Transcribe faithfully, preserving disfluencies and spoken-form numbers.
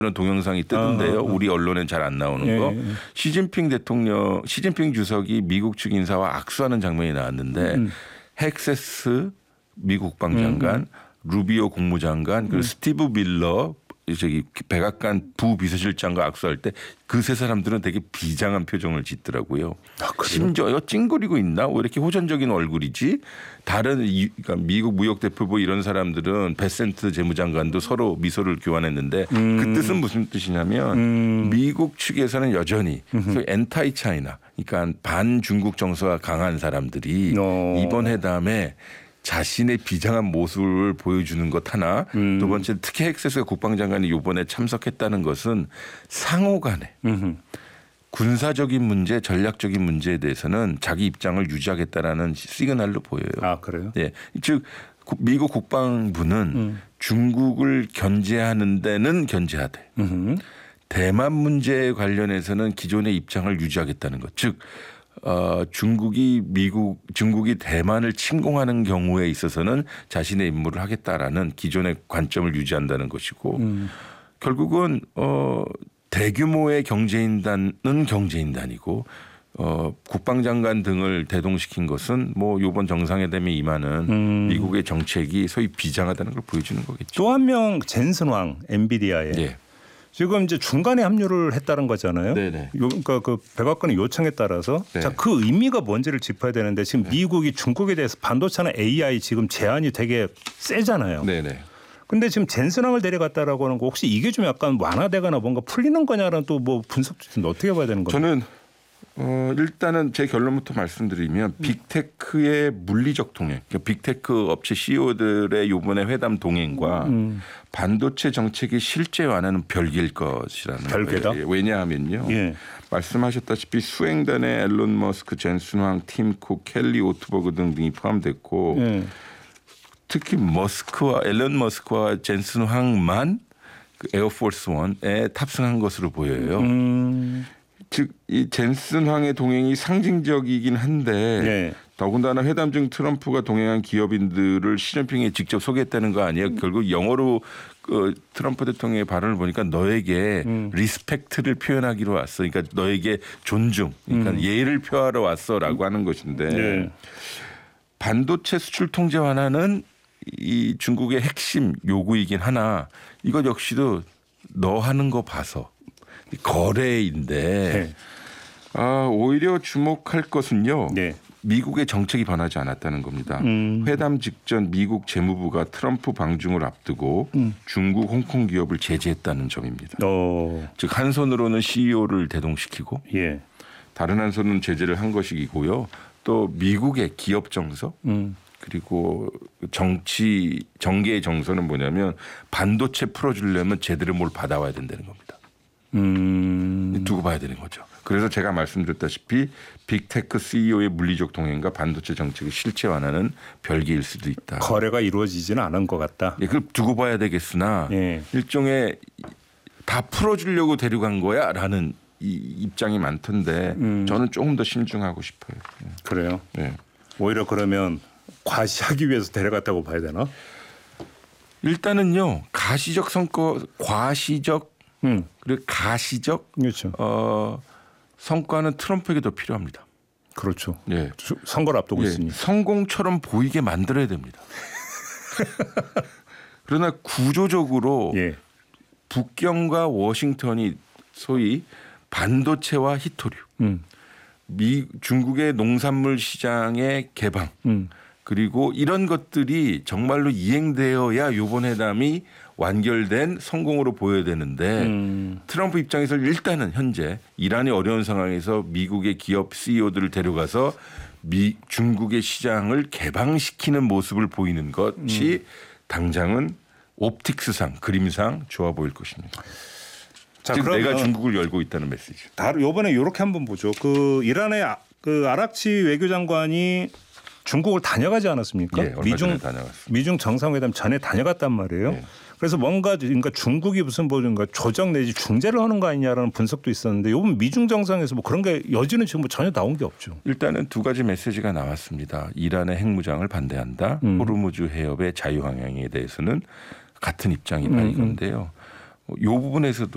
그런 동영상이 뜨던데요. 아, 아, 아. 우리 언론엔 잘 안 나오는 예, 거. 예. 시진핑 대통령, 시진핑 주석이 미국 측 인사와 악수하는 장면이 나왔는데 음. 헥세스 미국 국방장관, 음. 루비오 국무장관, 그리고 음. 스티브 밀러 저기 백악관 부비서실장과 악수할 때 그 세 사람들은 되게 비장한 표정을 짓더라고요. 아, 심지어 찡그리고 있나? 왜 이렇게 호전적인 얼굴이지? 다른 이, 그러니까 미국 무역대표부 이런 사람들은 베센트 재무장관도 서로 미소를 교환했는데 음. 그 뜻은 무슨 뜻이냐면 음. 미국 측에서는 여전히 엔타이 차이나 그러니까 반중국 정서가 강한 사람들이 어. 이번 회담에 자신의 비장한 모습을 보여주는 것 하나 음. 두 번째 특히 헥세스 국방장관이 이번에 참석했다는 것은 상호 간에 음흠. 군사적인 문제 전략적인 문제에 대해서는 자기 입장을 유지하겠다라는 시그널로 보여요. 아 그래요? 네. 즉 미국 국방부는 음. 중국을 견제하는 데는 견제하되 음흠. 대만 문제에 관련해서는 기존의 입장을 유지하겠다는 것. 즉 어, 중국이 미국, 중국이 대만을 침공하는 경우에 있어서는 자신의 임무를 하겠다라는 기존의 관점을 유지한다는 것이고 음. 결국은 어, 대규모의 경제인단은 경제인단이고 어, 국방장관 등을 대동시킨 것은 뭐 이번 정상회담에 임하는 음. 미국의 정책이 소위 비장하다는 걸 보여주는 거겠죠. 또 한 명 젠슨왕 엔비디아에. 네. 지금 이제 중간에 합류를 했다는 거잖아요. 네네. 요, 그러니까 그 백악관의 요청에 따라서 네. 자, 그 의미가 뭔지를 짚어야 되는데 지금 네. 미국이 중국에 대해서 반도체나 에이아이 지금 제한이 되게 세잖아요. 네네. 근데 지금 젠슨왕을 데려갔다라고 하는 거 혹시 이게 좀 약간 완화되거나 뭔가 풀리는 거냐라는 또 뭐 분석도 좀 어떻게 봐야 되는 거죠? 저는 어, 일단은 제 결론부터 말씀드리면 음. 빅테크의 물리적 동행, 그러니까 빅테크 업체 씨이오들의 이번에 회담 동행과 음. 반도체 정책의 실제 완화는 별개일 것이라는 별개다? 거예요. 왜냐하면요. 예. 말씀하셨다시피 수행단에 앨런 머스크, 젠슨황, 팀 쿡, 켈리 오트버그 등등이 포함됐고 예. 특히 머스크와 앨런 머스크와 젠슨황만 그 에어포스 원에 탑승한 것으로 보여요. 음. 즉 이 젠슨황의 동행이 상징적이긴 한데 네. 더군다나 회담 중 트럼프가 동행한 기업인들을 시진핑이 직접 소개했다는 거 아니에요? 음. 결국 영어로 그 트럼프 대통령의 발언을 보니까 너에게 음. 리스펙트를 표현하기로 왔어. 그러니까 너에게 존중, 그러니까 음. 예의를 표하러 왔어라고 하는 것인데 네. 반도체 수출 통제 완화는 이 중국의 핵심 요구이긴 하나 이것 역시도 너 하는 거 봐서 거래인데 네. 아, 오히려 주목할 것은요. 네. 미국의 정책이 변하지 않았다는 겁니다. 음. 회담 직전 미국 재무부가 트럼프 방중을 앞두고 음. 중국 홍콩 기업을 제재했다는 점입니다. 오. 즉 한 손으로는 씨이오를 대동시키고 예. 다른 한 손은 제재를 한 것이고요. 또 미국의 기업 정서 음. 그리고 정치 정계의 정서는 뭐냐면 반도체 풀어주려면 제대로 뭘 받아와야 된다는 겁니다. 음. 두고 봐야 되는 거죠. 그래서 제가 말씀드렸다시피 빅테크 씨이오의 물리적 동행과 반도체 정책의 실체 완화는 별개일 수도 있다. 거래가 이루어지지는 않은 것 같다. 예, 그걸 두고 봐야 되겠으나 예. 일종의 다 풀어주려고 데려간 거야라는 이 입장이 많던데 음. 저는 조금 더 신중하고 싶어요. 그래요? 예. 오히려 그러면 과시하기 위해서 데려갔다고 봐야 되나? 일단은요. 가시적 성과, 과시적 음. 그리고 가시적 그렇죠. 어, 성과는 트럼프에게 더 필요합니다. 그렇죠. 예. 선거를 앞두고 예. 있으니 성공처럼 보이게 만들어야 됩니다. 그러나 구조적으로 예. 북경과 워싱턴이 소위 반도체와 히토류, 음. 미 중국의 농산물 시장의 개방 음. 그리고 이런 것들이 정말로 이행되어야 이번 회담이 완결된 성공으로 보여야 되는데 음. 트럼프 입장에서 일단은 현재 이란이 어려운 상황에서 미국의 기업 씨이오들을 데려가서 미, 중국의 시장을 개방시키는 모습을 보이는 것이 음. 당장은 옵틱스상 그림상 좋아 보일 것입니다. 자, 즉 내가 중국을 열고 있다는 메시지. 이번에 이렇게 한번 보죠. 그 이란의 그 아락치 외교장관이 중국을 다녀가지 않았습니까? 네, 미중 다녀갔습니다. 미중 정상회담 전에 다녀갔단 말이에요. 네. 그래서 뭔가 그러니까 중국이 무슨 뭐든가 조정 내지 중재를 하는 거 아니냐라는 분석도 있었는데 이번 미중 정상에서 뭐 그런 게 여지는 지금 뭐 전혀 나온 게 없죠. 일단은 두 가지 메시지가 나왔습니다. 이란의 핵무장을 반대한다. 음. 호르무즈 해협의 자유항행에 대해서는 같은 입장이다 음, 이건데요. 이 부분에서도